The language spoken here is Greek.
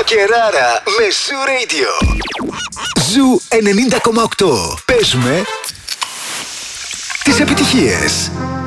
Μακεράρα με Ζου Radio. Ζου 90,8. Παίζουμε τις επιτυχίες.